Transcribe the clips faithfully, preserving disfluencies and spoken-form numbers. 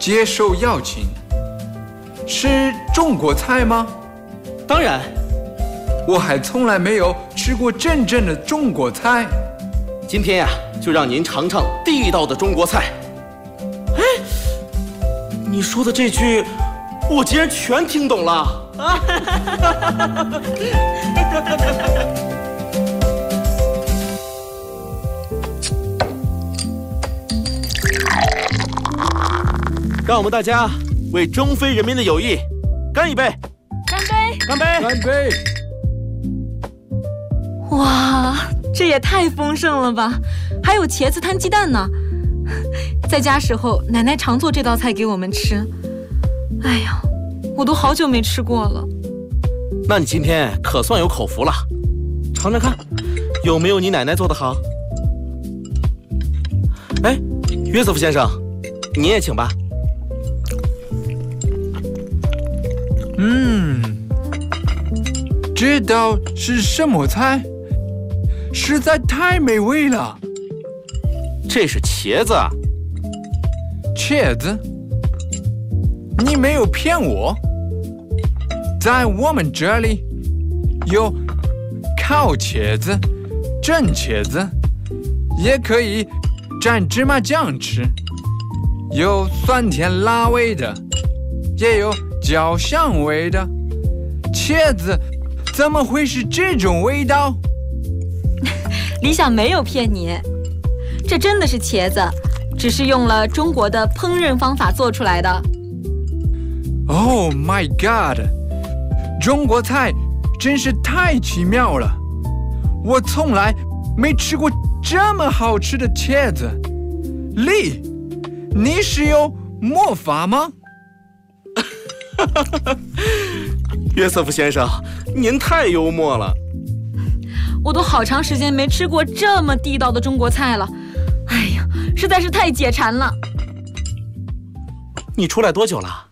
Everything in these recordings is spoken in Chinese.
接受邀请。是中国菜吗？ 当然。 我还从来没有吃过真正的中国菜。 今天呀、啊，就让您尝尝地道的中国菜。哎，你说的这句，我竟然全听懂了啊！让我们大家为中非人民的友谊干一杯！ 干杯！ 干杯！ 干杯！ 哇，这也太丰盛了吧！还有茄子摊鸡蛋呢。在家时候，奶奶常做这道菜给我们吃。哎呀，我都好久没吃过了。 那你今天可算有口福了，尝尝看，有没有你奶奶做的好？哎，约瑟夫先生，你也请吧。 嗯，这道是什么菜？实在太美味了。 这是茄子啊。 茄子？你没有骗我。在我们这里有烤茄子、蒸茄子，也可以蘸芝麻酱吃，有酸甜辣味的，也有焦香味的。茄子怎么会是这种味道？ 李想没有骗你，这真的是茄子，只是用了中国的烹饪方法做出来的。 Oh my god！ 中国菜真是太奇妙了，我从来没吃过这么好吃的茄子。李，你是有魔法吗？ 约瑟夫先生，您太幽默了。 我都好长时间没吃过这么地道的中国菜了，哎呀，实在是太解馋了。 你出来多久了？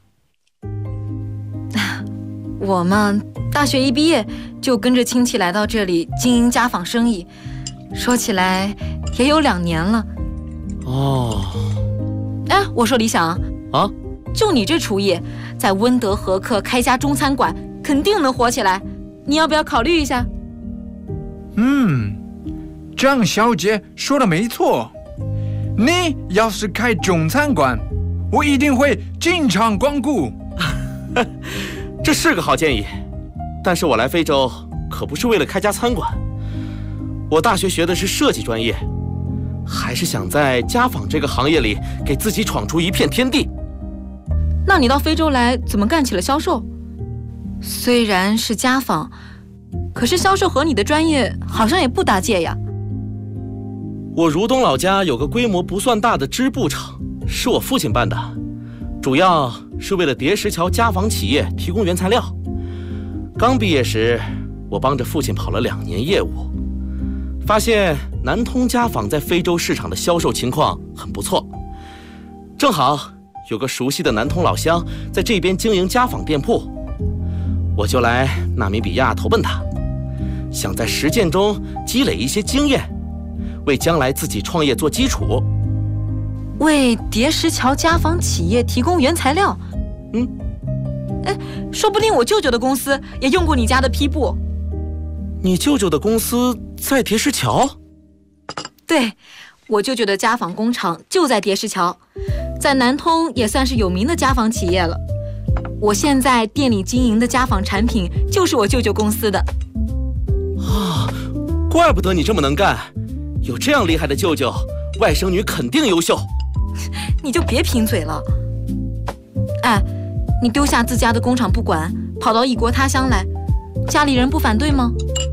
我嘛，大学一毕业就跟着亲戚来到这里经营家纺生意，说起来也有两年了。 哦， 哎，我说李想啊， 就你这厨艺，在温德和克开家中餐馆肯定能火起来，你要不要考虑一下？ 嗯，张小姐说的没错，你要是开中餐馆，我一定会经常光顾。 这是个好建议，但是我来非洲可不是为了开家餐馆，我大学学的是设计专业，还是想在家纺这个行业里给自己闯出一片天地。 那你到非洲来怎么干起了销售？虽然是家纺，可是销售和你的专业好像也不搭界呀。 我如东老家有个规模不算大的织布厂，是我父亲办的，主要是为了叠石桥家纺企业提供原材料。刚毕业时，我帮着父亲跑了两年业务，发现南通家纺在非洲市场的销售情况很不错。正好有个熟悉的南通老乡在这边经营家纺店铺，我就来纳米比亚投奔他，想在实践中积累一些经验，为将来自己创业做基础。 为叠石桥家纺企业提供原材料？ 嗯， 哎，说不定我舅舅的公司也用过你家的坯布。 你舅舅的公司在叠石桥？ 对，我舅舅的家纺工厂就在叠石桥，在南通也算是有名的家纺企业了。我现在店里经营的家纺产品就是我舅舅公司的。 啊，怪不得你这么能干，有这样厉害的舅舅，外甥女肯定优秀。 你就别贫嘴了。哎，你丢下自家的工厂不管，跑到异国他乡来，家里人不反对吗？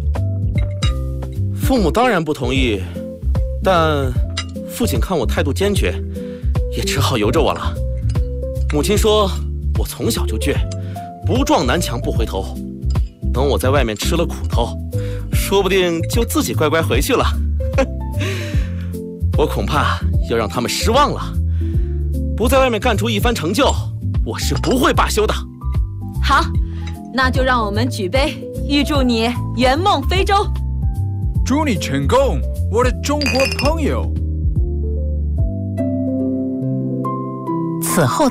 父母当然不同意，但父亲看我态度坚决，也只好由着我了。母亲说我从小就倔，不撞南墙不回头，等我在外面吃了苦头，说不定就自己乖乖回去了。我恐怕要让他们失望了，不在外面干出一番成就，我是不会罢休的。 好，那就让我们举杯，预祝你圆梦非洲。 祝你成功，我的中国朋友。 此后